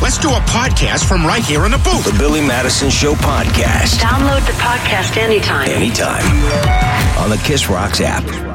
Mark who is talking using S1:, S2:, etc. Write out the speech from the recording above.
S1: let's do a podcast from right here in the booth.
S2: The Billy Madison Show podcast.
S3: Download the podcast anytime.
S2: Anytime. On the Kiss Rocks app.